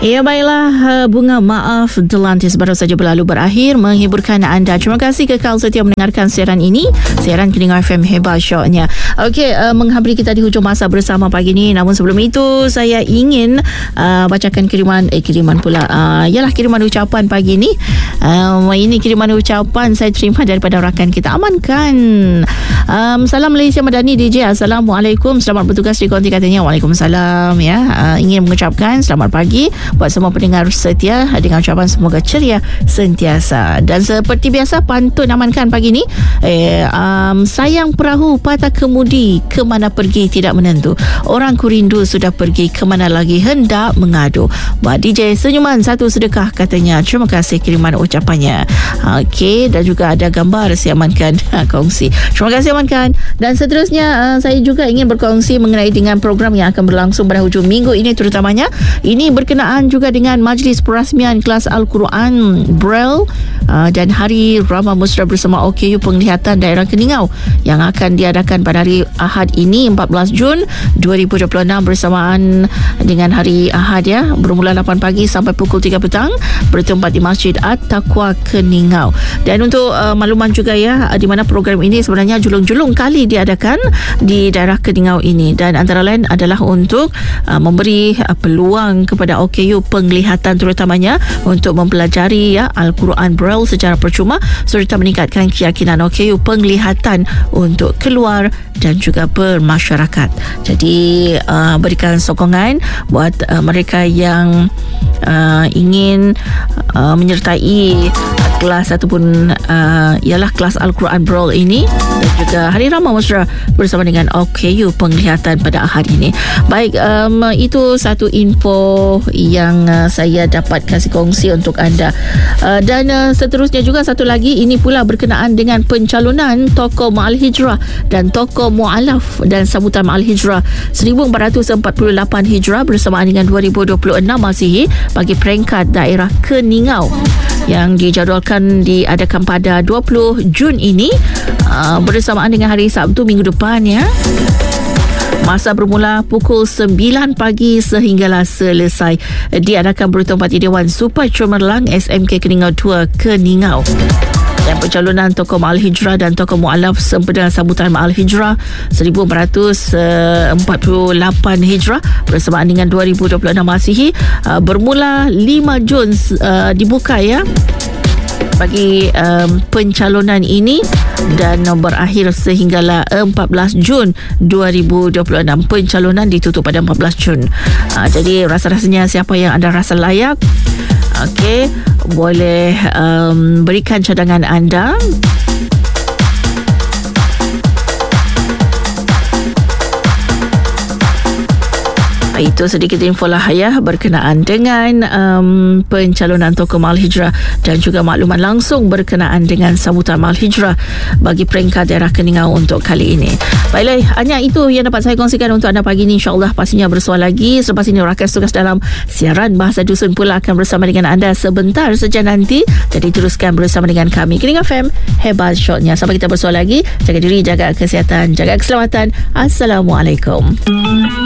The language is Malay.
Ya baiklah, bunga maaf Delantis baru saja berlalu berakhir menghiburkan anda. Terima kasih kekal setia mendengarkan siaran ini, siaran Keningar FM Hebat Shotnya. Okey, menghabari kita di hujung masa bersama pagi ini. Namun sebelum itu saya ingin bacakan kiriman ucapan pagi ini. Ini kiriman ucapan saya terima daripada rakan kita Amankan. Salam Malaysia Madani DJ. Assalamualaikum, selamat bertugas di konti katanya. Waalaikumsalam ya. Ingin mengucapkan selamat pagi buat semua pendengar setia dengan ucapan semoga ceria sentiasa. Dan seperti biasa pantun Amankan pagi ni, sayang perahu patah kemudi, kemana pergi tidak menentu. Orang ku rindu sudah pergi, kemana lagi hendak mengadu. Buat DJ senyuman satu sedekah katanya. Terima kasih kiriman ucapannya. Okey, dan juga ada gambar si Amankan kongsi. Terima kasih Amankan. Dan seterusnya saya juga ingin berkongsi mengenai dengan program yang akan berlangsung pada hujung minggu ini terutamanya. Ini berkenaan juga dengan majlis perasmian kelas Al-Quran Braille dan Hari Ramah Mesra bersama OKU Penglihatan Daerah Keningau yang akan diadakan pada hari Ahad ini 14 Jun 2026 bersamaan dengan hari Ahad ya, bermula 8 pagi sampai pukul 3 petang bertempat di Masjid At-Taqwa Keningau. Dan untuk makluman juga ya, di mana program ini sebenarnya julung-julung kali diadakan di daerah Keningau ini, dan antara lain adalah untuk memberi peluang kepada OKU Penglihatan terutamanya untuk mempelajari ya Al-Quran Braille secara percuma serta meningkatkan keyakinan OKU Penglihatan untuk keluar dan juga bermasyarakat. Jadi berikan sokongan buat mereka yang ingin menyertai kelas ataupun ialah kelas Al-Quran Braille ini dan juga Hari Ramah Mesra bersama dengan OKU Penglihatan pada Ahad ini. Baik, itu satu info yang saya dapat kasih kongsi untuk anda. Dan seterusnya juga satu lagi, ini pula berkenaan dengan pencalonan tokoh Ma'al Hijrah dan tokoh Mu'alaf dan sambutan Ma'al Hijrah 1448 Hijrah bersamaan dengan 2026 Masihi bagi peringkat daerah Keningau yang dijadualkan diadakan pada 20 Jun ini bersamaan dengan hari Sabtu minggu depan ya. Masa bermula pukul 9 pagi sehinggalah selesai. Diadakan bertempat di Dewan Super Cemerlang SMK Keningau 2 Keningau. Dan pencalonan tokoh Ma'al Hijrah dan tokoh Mu'alaf sempena sambutan Ma'al Hijrah 1448 Hijrah bersamaan dengan 2026 Masihi bermula 5 Jun dibuka ya bagi pencalonan ini dan berakhir sehinggalah 14 Jun 2026. Pencalonan ditutup pada 14 Jun. Jadi rasa-rasanya siapa yang anda rasa layak, okey, boleh berikan cadangan anda. Itu sedikit info lah ya berkenaan dengan pencalonan tokoh Ma'al Hijrah dan juga makluman langsung berkenaan dengan sambutan Ma'al Hijrah bagi peringkat daerah Keningau untuk kali ini. Baiklah, hanya itu yang dapat saya kongsikan untuk anda pagi ini. InsyaAllah pastinya bersuara lagi. Selepas ini rakan tugas dalam siaran Bahasa Dusun pula akan bersama dengan anda sebentar saja nanti. Jadi teruskan bersama dengan kami Keningar FM Hebat Shotnya. Sampai kita bersuara lagi, jaga diri, jaga kesihatan, jaga keselamatan. Assalamualaikum.